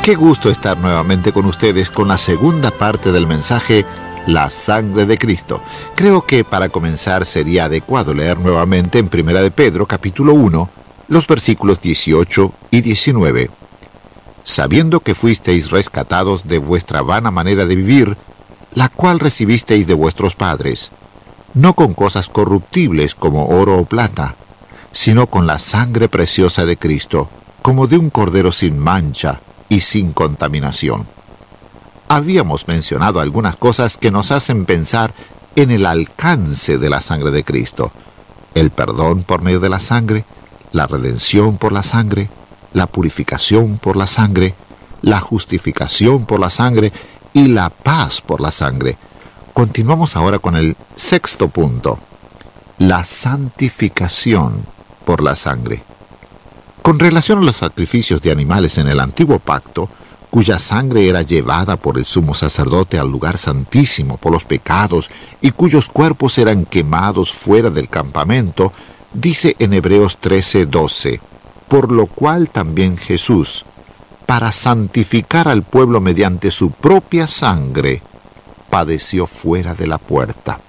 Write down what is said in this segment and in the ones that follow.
Qué gusto estar nuevamente con ustedes con la segunda parte del mensaje La sangre de Cristo. Creo que para comenzar sería adecuado leer nuevamente en 1 de Pedro capítulo 1 los versículos 18 y 19. Sabiendo que fuisteis rescatados de vuestra vana manera de vivir, la cual recibisteis de vuestros padres, no con cosas corruptibles como oro o plata, sino con la sangre preciosa de Cristo, como de un cordero sin mancha y sin contaminación. Habíamos mencionado algunas cosas que nos hacen pensar en el alcance de la sangre de Cristo: el perdón por medio de la sangre, la redención por la sangre, la purificación por la sangre, la justificación por la sangre y la paz por la sangre. Continuamos ahora con el sexto punto: la santificación por la sangre. Con relación a los sacrificios de animales en el antiguo pacto, cuya sangre era llevada por el sumo sacerdote al lugar santísimo por los pecados y cuyos cuerpos eran quemados fuera del campamento, dice en Hebreos 13:12, por lo cual también Jesús, para santificar al pueblo mediante su propia sangre, padeció fuera de la puerta.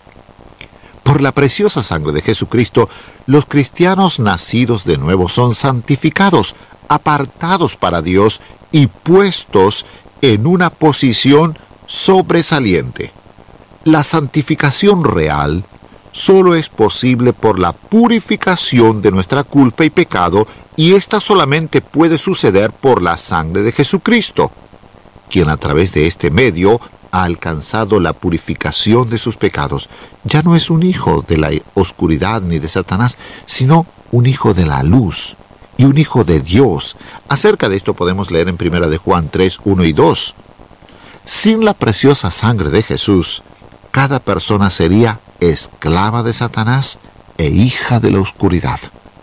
Por la preciosa sangre de Jesucristo, los cristianos nacidos de nuevo son santificados, apartados para Dios y puestos en una posición sobresaliente. La santificación real solo es posible por la purificación de nuestra culpa y pecado, y esta solamente puede suceder por la sangre de Jesucristo, quien a través de este medio ha alcanzado la purificación de sus pecados. Ya no es un hijo de la oscuridad ni de Satanás, sino un hijo de la luz y un hijo de Dios. Acerca de esto podemos leer en 1 de Juan 3, 1 y 2. Sin la preciosa sangre de Jesús, cada persona sería esclava de Satanás e hija de la oscuridad.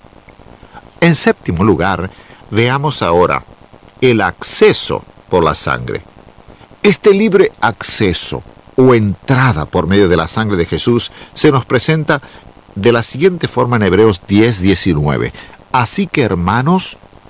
En séptimo lugar, veamos ahora el acceso por la sangre. Este libre acceso o entrada por medio de la sangre de Jesús se nos presenta de la siguiente forma en Hebreos 10:19. Así que, hermanos,